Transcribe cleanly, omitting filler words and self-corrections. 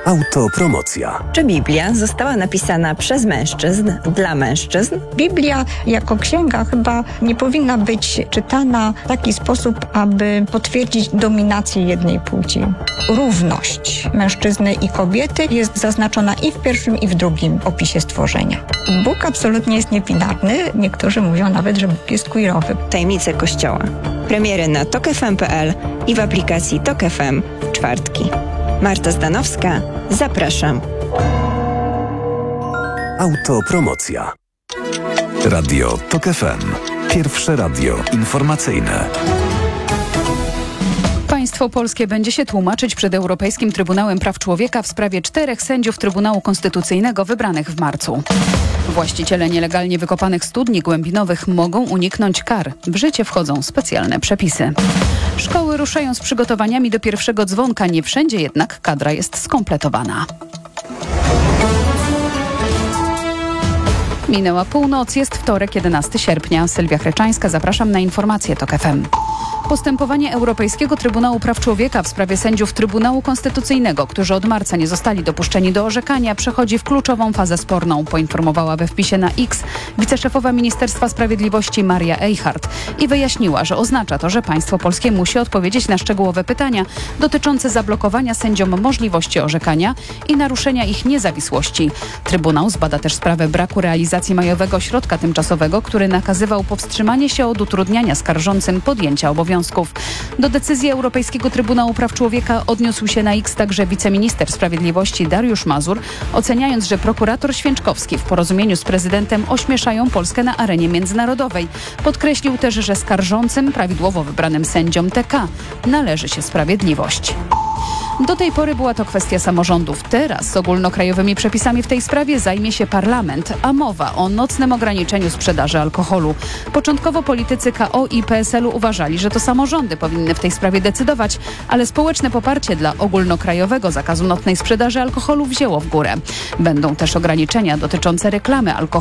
Autopromocja. Czy Biblia została napisana przez mężczyzn, dla mężczyzn? Biblia jako księga chyba nie powinna być czytana w taki sposób, aby potwierdzić dominację jednej płci. Równość mężczyzny i kobiety jest zaznaczona i w pierwszym, i w drugim opisie stworzenia. Bóg absolutnie jest niebinarny. Niektórzy mówią nawet, że Bóg jest queerowy. Tajemnice Kościoła. Premiery na tokefm.pl i w aplikacji Tok FM w czwartki. Marta Zdanowska, zapraszam. Autopromocja. Radio Tok FM. Pierwsze radio informacyjne. Państwo polskie będzie się tłumaczyć przed Europejskim Trybunałem Praw Człowieka w sprawie 4 sędziów Trybunału Konstytucyjnego wybranych w marcu. Właściciele nielegalnie wykopanych studni głębinowych mogą uniknąć kar. W życie wchodzą specjalne przepisy. Szkoły ruszają z przygotowaniami do pierwszego dzwonka. Nie wszędzie jednak kadra jest skompletowana. Minęła północ, jest wtorek, 11 sierpnia. Sylwia Chreczańska, zapraszam na informacje TOK FM. Postępowanie Europejskiego Trybunału Praw Człowieka w sprawie sędziów Trybunału Konstytucyjnego, którzy od marca nie zostali dopuszczeni do orzekania, przechodzi w kluczową fazę sporną, poinformowała we wpisie na X wiceszefowa Ministerstwa Sprawiedliwości Maria Eichhardt i wyjaśniła, że oznacza to, że państwo polskie musi odpowiedzieć na szczegółowe pytania dotyczące zablokowania sędziom możliwości orzekania i naruszenia ich niezawisłości. Trybunał zbada też sprawę braku realizacji majowego środka tymczasowego, który nakazywał powstrzymanie się od utrudniania skarżącym podjęcia obowiązków. Do decyzji Europejskiego Trybunału Praw Człowieka odniósł się na X także wiceminister sprawiedliwości Dariusz Mazur, oceniając, że prokurator Święczkowski w porozumieniu z prezydentem ośmieszają Polskę na arenie międzynarodowej. Podkreślił też, że skarżącym, prawidłowo wybranym sędziom TK należy się sprawiedliwość. Do tej pory była to kwestia samorządów. Teraz ogólnokrajowymi przepisami w tej sprawie zajmie się parlament, a mowa o nocnym ograniczeniu sprzedaży alkoholu. Początkowo politycy KO i PSL-u uważali, że to samorządy powinny w tej sprawie decydować, ale społeczne poparcie dla ogólnokrajowego zakazu nocnej sprzedaży alkoholu wzięło w górę. Będą też ograniczenia dotyczące reklamy alkoholu